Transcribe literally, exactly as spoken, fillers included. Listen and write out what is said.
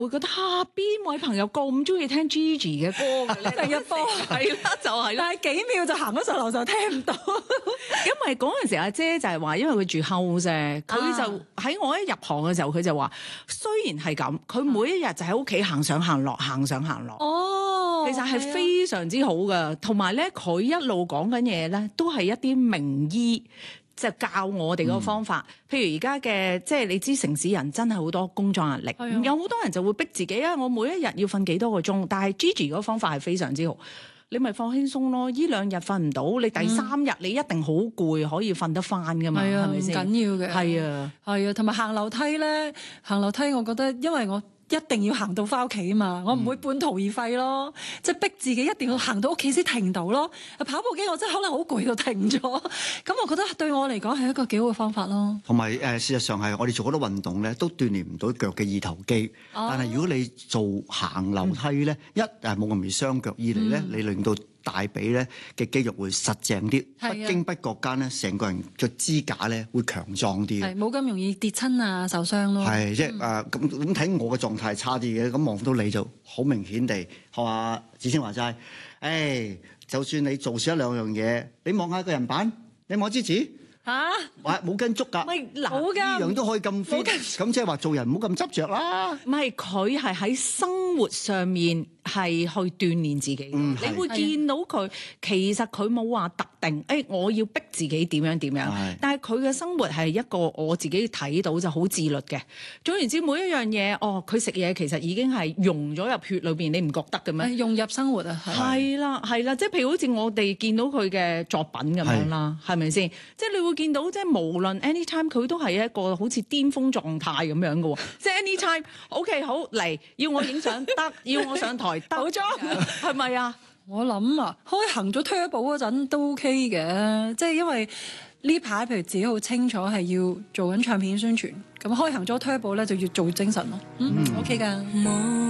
會覺得嚇邊位朋友咁中意聽 Gigi 嘅歌嘅咧？ 第一波係啦，就係啦， 但係幾秒就行咗上樓就聽唔到。 因為嗰陣時阿姐就係話，因為佢住 house 啫，佢就喺我一入行嘅時候，佢就話雖然係咁，佢每一日就喺屋企行上行落，行上行落。 哦， 其實係非常之好噶，同埋咧佢一路講緊嘢咧，都係一啲名醫。就教我哋嗰個方法，嗯、譬如而家嘅，即係你知城市人真係好多工作壓力，的有好多人就會逼自己啊！我每一日要瞓幾多個鐘，但係 Gigi 嗰個方法係非常之好，你咪放輕鬆咯。呢兩日瞓唔到，你第三日你一定好攰，可以瞓得翻噶嘛？係咪先？ 唔緊要嘅， 係啊， 係啊，同埋行樓梯咧，行樓梯我覺得，因為我一定要行到翻屋企啊嘛，我唔會半途而廢咯，嗯、即係逼自己一定要行到屋企先停到咯。跑步機我真係可能好攰到停咗，咁我覺得對我嚟講係一個幾好嘅方法咯。 同埋誒，事實上係我哋做好多運動咧，都鍛鍊唔到腳嘅二頭肌。哦、但係如果你做行樓梯咧，嗯、一誒冇咁容易傷腳，二嚟咧、嗯、你令到大髀咧嘅肌肉會實淨啲，的不經不覺間咧，成個人嘅支架咧會強壯啲， 係冇咁容易跌親啊受傷咯。 係即係誒咁咁睇我嘅狀態差啲嘅，咁望到你就好明顯地學阿子清話齋，誒、哎、就算你做少一兩樣嘢，你望下個人板，你望支紙。嚇！哇，冇跟足㗎， 咪嗱， 呢樣都可以咁 fit，咁即係話做人唔好咁執着啦。 唔係佢係喺生活上面係去鍛鍊自己，嗯、你會見到佢其實佢冇話特定，誒、哎、我要逼自己點樣點樣，是但係佢嘅生活係一個我自己睇到就好自律嘅。總言之，每一樣嘢，哦，佢食嘢其實已經係融咗入血裏邊，你唔覺得嘅咩？ 融入生活啊， 係啦係啦，即係譬如好似我哋見到佢嘅作品咁樣啦，係咪先？即係你會見到即係無論 anytime 佢都係一個好似巔峰狀態咁樣嘅喎，即係 anytime OK 好嚟要我影相得，要我上台得， 補妝係咪啊？ 我諗啊，開行咗 turbo 嗰陣都 OK 嘅，即係因為呢排譬如自己好清楚係要做緊唱片宣傳，咁開行咗 turbo 咧就越做精神咯，嗯，嗯 OK 㗎。